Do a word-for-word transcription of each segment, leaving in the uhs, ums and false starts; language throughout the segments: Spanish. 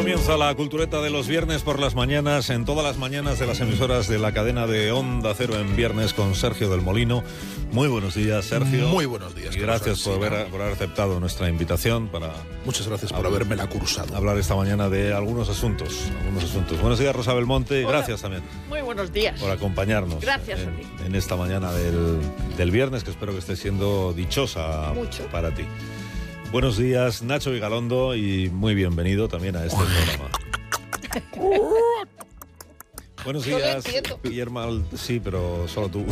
comienza la cultureta de los viernes por las mañanas, en todas las mañanas de las emisoras de la cadena de Onda Cero en viernes con Sergio del Molino. Muy buenos días, Sergio. Muy buenos días. Y gracias por haber, por haber aceptado nuestra invitación para... Muchas gracias por haberme la cursado. Hablar esta mañana de algunos asuntos, algunos asuntos. Buenos días, Rosa Belmonte. Hola. Gracias también. Muy buenos días. Por acompañarnos. Gracias en, a ti. en esta mañana del, del viernes, que espero que esté siendo dichosa Mucho. para ti. Buenos días, Nacho Vigalondo, y muy bienvenido también a este programa. Buenos No lo días, entiendo. Guillermo. Al- Sí, pero solo tú.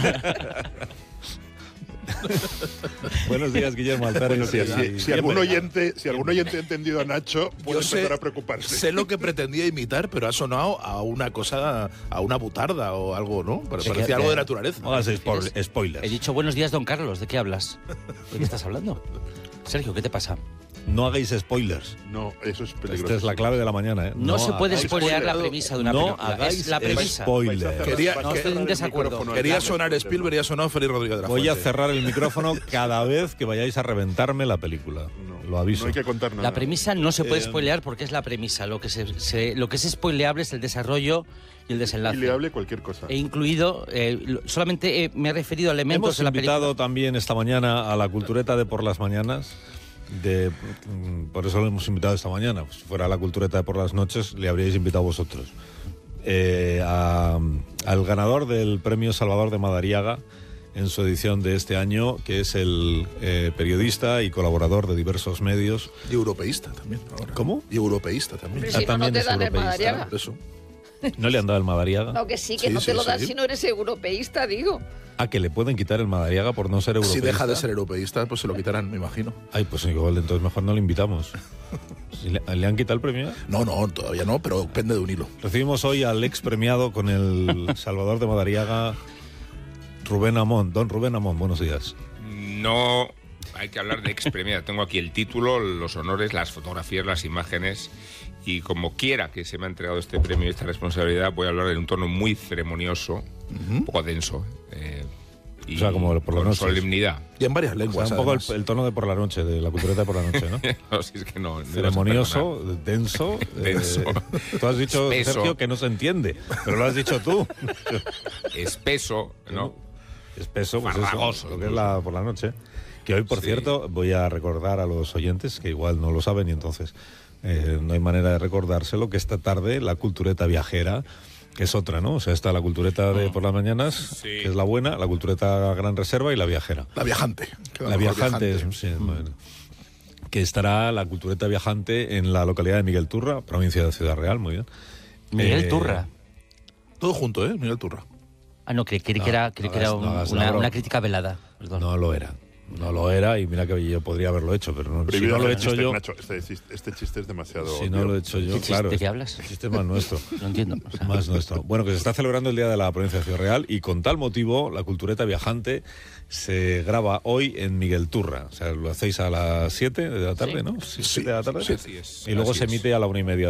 Buenos días, Guillermo Altares. Buenos días. y- Si, si algún bienvenido. oyente, si algún oyente ha entendido a Nacho, puede Yo sé, empezar a preocuparse. sé lo que pretendía imitar, pero ha sonado a una cosa, a una butarda o algo, ¿no? Pero Sí, parecía que- algo que- de naturaleza. No hagas spo- spoilers. He dicho buenos días, don Carlos. ¿De qué hablas? ¿De qué estás hablando? Sergio, ¿qué te pasa? No hagáis spoilers. No, eso es peligroso. Esta es la clave de la mañana, ¿eh? No, se puede hagáis- spoilear la spoiler. premisa de una No película. hagáis Es la premisa. spoiler. Quería- Vas a no, estoy cerrar en el desacuerdo. micrófono al Quería Nacho, sonar porque- Spielberg y ha sonado Félix Rodríguez de la Voy a Fuente. cerrar el micrófono cada vez que vayáis a reventarme la película. No, Lo aviso. No hay que contar nada. La premisa no se puede Eh, spoilear porque es la premisa. Lo que, se, se- lo que es spoileable es el desarrollo y el Y desenlace. le hable cualquier cosa. He incluido, eh, lo- solamente eh, me he referido a elementos Hemos de la película. invitado también esta mañana a la cultureta de por las mañanas. De, mm, por eso lo hemos invitado esta mañana. Pues si fuera la cultureta de por las noches, le habríais invitado vosotros. Eh, a- al ganador del premio Salvador de Madariaga en su edición de este año, que es el eh, periodista y colaborador de diversos medios. Y europeísta también. Ahora. ¿Cómo? Y europeísta también. Pero Ah, si no, no también te es dan el europeísta. Madariaga. Por eso. ¿No le han dado el Madariaga? No, que sí, que Sí, no sí, te lo sí. dan si no eres europeísta, digo. Ah, que le pueden quitar el Madariaga por no ser Si europeísta. deja de ser europeísta, pues se lo quitarán, me imagino. Ay, pues igual, entonces mejor no le invitamos. Si ¿Le, ¿le han quitado el premio? No, no, todavía no, pero pende de un hilo. Recibimos hoy al ex premiado con el Salvador de Madariaga, Rubén Amón. Don Rubén Amón, buenos días. No hay que hablar de ex premiado. Tengo aquí el título, los honores, las fotografías, las imágenes. Y como quiera que se me ha entregado este premio y esta responsabilidad, voy a hablar en un tono muy ceremonioso, un poco denso. eh, y O sea, como por la con noche. solemnidad. Y en varias O sea, lenguas. un poco el, además. el tono de por la noche, de la cultureta de por la noche, ¿no? No, si es que no, no ibas a Ceremonioso, perdonar. denso. Denso. eh, tú has dicho, Espeso. Sergio, que no se entiende, pero lo has dicho tú. Espeso, ¿no? Espeso, pues eso, Farragoso, lo que es la, por la noche. Que hoy, por Sí. cierto, voy a recordar a los oyentes, que igual no lo saben y entonces eh, no hay manera de recordárselo, que esta tarde la cultureta viajera, que es otra, ¿no? O sea, está la cultureta de por las mañanas, Sí. que es la buena, la cultureta Gran Reserva y la viajera. La viajante. Queda La mejor viajante, es- sí, bueno. Que estará la cultureta viajante en la localidad de Miguel Turra, provincia de Ciudad Real, muy bien. Miguel Eh, Turra. Todo junto, ¿eh? Miguel Turra. Ah, no, creí, creí no, que era, no creí que hagas- era no un- hagas la una, broma. una crítica velada. Perdón. No lo era. No lo era y mira que yo podría haberlo hecho, pero no, si Prohibido no lo he hacer hecho chistes, yo... Nacho, este, chiste- este chiste es demasiado. Si no obvio. lo he hecho yo, ¿Qué chiste? claro. ¿De qué hablas? El chiste es más nuestro. No entiendo. O sea, Más nuestro. Bueno, que se está celebrando el Día de la Provincia de Ciudad Real y con tal motivo la cultureta viajante se graba hoy en Miguel Turra. O sea, lo hacéis a las siete de la tarde, Sí. ¿no? Sí, siete de la tarde. sí, así es, Y luego así se es. emite a la una y media